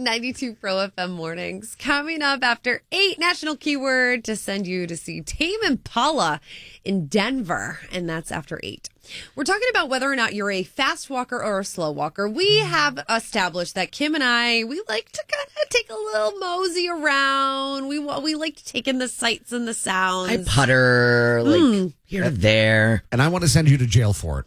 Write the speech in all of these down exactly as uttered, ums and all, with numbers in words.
ninety-two Pro F M mornings. Coming up after eight, national keyword to send you to see Tame Impala in Denver. And that's after eight. We're talking about whether or not you're a fast walker or a slow walker. We have established that Kim and I, we like to kind of take a little mosey around. We we like to take in the sights and the sounds. I putter, like, mm. here and there. And I want to send you to jail for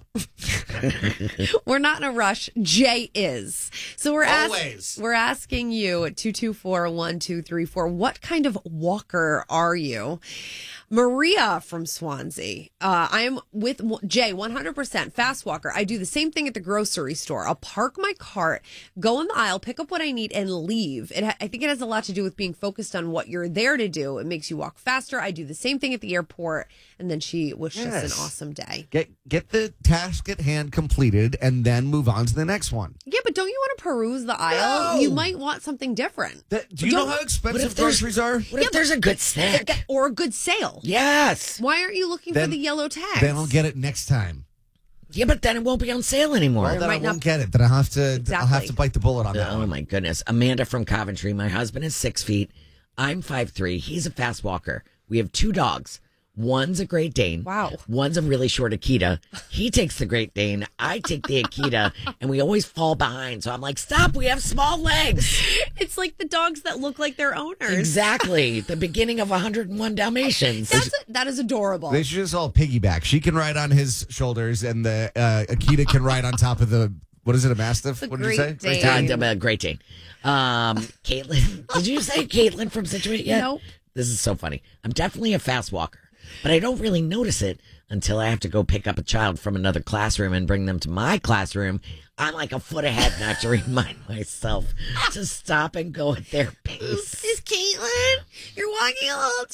it. We're not in a rush. Jay is. So we're, Always. Ask, we're asking you at two two four, one two three four, what kind of walker are you? Maria from Swansea. Uh, I am with Jay, one hundred percent fast walker. I do the same thing at the grocery store. I'll park my cart, go in the aisle, pick up what I need, and leave. It ha- I think it has a lot to do with being focused on what you're there to do. It makes you walk faster. I do the same thing at the airport. And then she was yes. just an awesome day. Get get the task at hand completed and then move on to the next one. Yeah, but don't you want to peruse the aisle? No. You might want something different. That, do you don't, know how expensive groceries are? What if yeah, there's a good snack? Or a good sale? Yes. Why aren't you looking then, for the yellow tags? Then I'll get it next time. Yeah, but then it won't be on sale anymore. Well, then I won't not... get it. Then I have to. Exactly. I'll have to bite the bullet on that. Oh one. my goodness! Amanda from Coventry. My husband is six feet. I'm five three. He's a fast walker. We have two dogs. One's a Great Dane. Wow. One's a really short Akita. He takes the Great Dane. I take the Akita, and we always fall behind. So I'm like, stop, we have small legs. It's like the dogs that look like their owners. Exactly. The beginning of one hundred and one Dalmatians. That's a, that is adorable. They should just all piggyback. She can ride on his shoulders, and the uh, Akita can ride on top of the, what is it, a Mastiff? The What did you say? Great Dane. Uh, uh, Great Dane. Um, Caitlin. Did you say Caitlin from Situate yet? Nope. This is so funny. I'm definitely a fast walker. But I don't really notice it until I have to go pick up a child from another classroom and bring them to my classroom. I'm like a foot ahead and I have to remind myself to stop and go at their pace. Is Caitlin? You're walking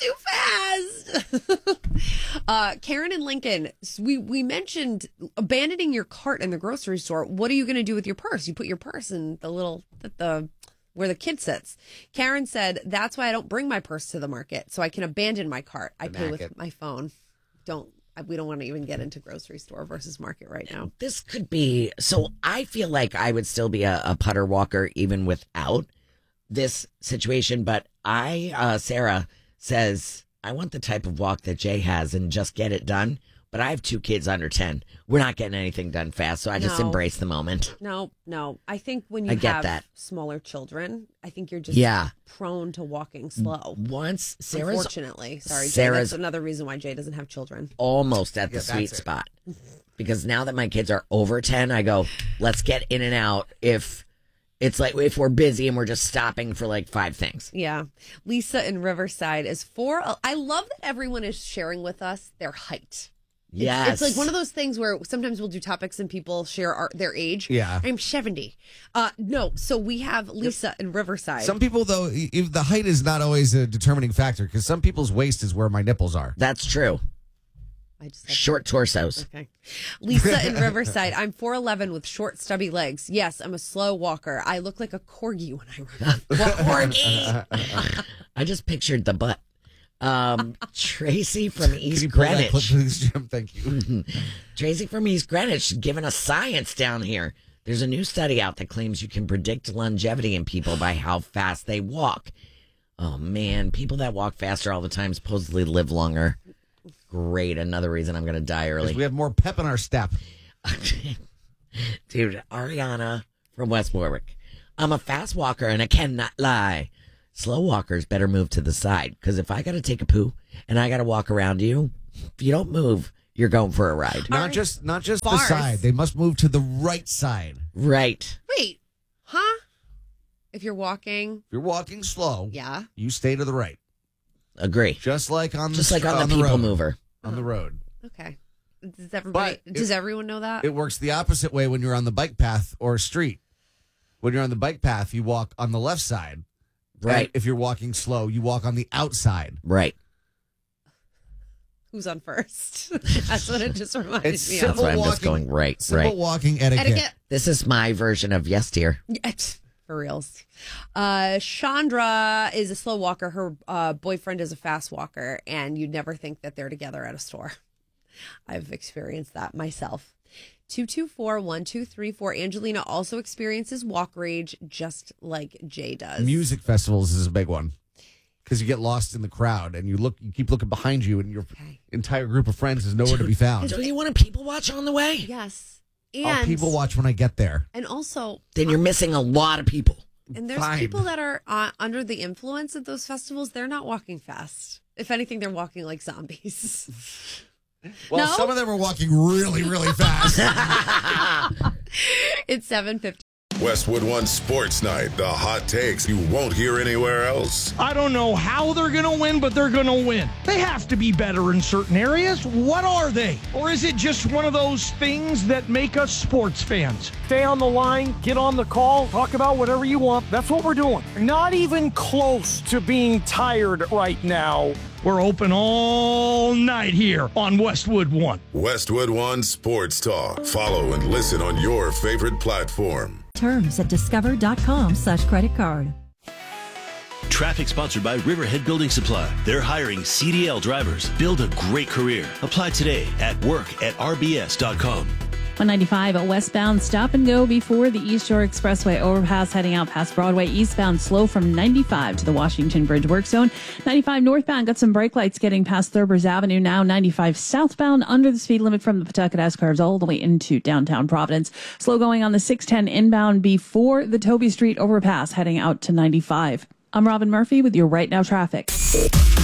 a little too fast. uh, Karen and Lincoln, we, we mentioned abandoning your cart in the grocery store. What are you going to do with your purse? You put your purse in the little, the, the where the kid sits. Karen said, that's why I don't bring my purse to the market, so I can abandon my cart. I pay with my phone. Don't we don't want to even get into grocery store versus market right now. This could be, so I feel like I would still be a, a putter walker even without this situation, but I, uh, Sarah says, I want the type of walk that Jay has and just get it done. But I have two kids under ten. We're not getting anything done fast, so I just No. embrace the moment. No, no. I think when you I get have that. smaller children, I think you're just Yeah. prone to walking slow. Once Sarah's Unfortunately. Sorry, Jay. Sarah's- That's another reason why Jay doesn't have children. almost at the Yeah, sweet that's it. spot. Because now that my kids are over ten, I go, let's get in and out if it's like if we're busy and we're just stopping for like five things. Yeah. Lisa in Riverside is four. I love that everyone is sharing with us their height. It's, Yes. it's like one of those things where sometimes we'll do topics and people share our, their age. Yeah. I'm seventy. Uh, no, so we have Lisa in Riverside. Some people, though, if the height is not always a determining factor, because some people's waist is where my nipples are. That's true. I just had Short torsos. Okay. Lisa in Riverside. I'm four eleven with short, stubby legs. Yes, I'm a slow walker. I look like a corgi when I run. What corgi? I just pictured the butt. Um, Tracy from Can East you pull that Greenwich. clip, please, Jim? Thank you. Tracy from East Greenwich giving us science down here. There's a new study out that claims you can predict longevity in people by how fast they walk. Oh, man. People that walk faster all the time supposedly live longer. Great. Another reason I'm going to die early. We have more pep in our step. Dude, Ariana from West Warwick. I'm a fast walker and I cannot lie. Slow walkers better move to the side, because if I got to take a poo and I got to walk around you, if you don't move, you're going for a ride. Not right. just not just the Bars. side. They must move to the right side. Right. Wait, huh? If you're walking, If you're walking slow, yeah. you stay to the right. Agree. Just like on the Just like on, the, the people road. mover. On the road. Okay. Does everybody? But does it- everyone know that? It works the opposite way when you're on the bike path or street. When you're on the bike path, you walk on the left side. Right. And if you're walking slow, you walk on the outside. Right. Who's on first? That's what it just reminded It's me That's of. simple why I'm just walking- going right. Simple Right. walking etiquette. Etiquette. This is my version of yes, dear. Yeah, for reals. Uh, Chandra is a slow walker. Her uh, boyfriend is a fast walker, and you'd never think that they're together at a store. I've experienced that myself. two two four, one two three four. Angelina also experiences walk rage just like Jay does. Music festivals is a big one because you get lost in the crowd and you look, you keep looking behind you, and your Okay. entire group of friends is nowhere to be found. Don't you want to people watch on the way? Yes. I'll And people watch when I get there. And also, Then you're missing a lot of people. and there's Fine. people that are uh, under the influence at those festivals. They're not walking fast. If anything, they're walking like zombies. Well, No? some of them are walking really, really fast. It's seven fifty. Westwood One Sports Night, the hot takes you won't hear anywhere else. I don't know how they're going to win, but they're going to win. They have to be better in certain areas. What are they? Or is it just one of those things that make us sports fans? Stay on the line, get on the call, talk about whatever you want. That's what we're doing. Not even close to being tired right now. We're open all night here on Westwood One. Westwood One Sports Talk. Follow and listen on your favorite platform. Terms at discover.com slash credit card. Traffic sponsored by Riverhead Building Supply. They're hiring C D L drivers. Build a great career. Apply today at work at r b s dot com. one ninety-five a westbound stop and go before the East Shore Expressway overpass heading out past Broadway. Eastbound slow from ninety-five to the Washington Bridge work zone. ninety-five northbound got some brake lights getting past Thurbers Avenue now. ninety-five southbound under the speed limit from the Pawtucket S curves all the way into downtown Providence. Slow going on the six ten inbound before the Toby Street overpass heading out to ninety-five. I'm Robin Murphy with your Right Now traffic.